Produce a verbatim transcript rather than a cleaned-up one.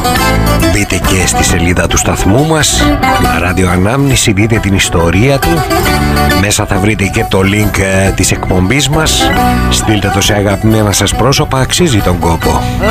Μπείτε και στη σελίδα του σταθμού μας, Ράδιο Ανάμνηση, δείτε την ιστορία του. Μέσα θα βρείτε και το link ε, της εκπομπής μας. Στείλτε το σε αγαπημένα σας πρόσωπα, αξίζει τον κόπο.